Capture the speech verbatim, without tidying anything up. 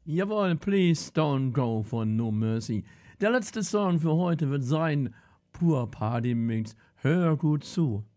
Jawohl, Please Don't Go von No Mercy. Der letzte Song für heute wird sein Pur Party Mix. Hör gut zu.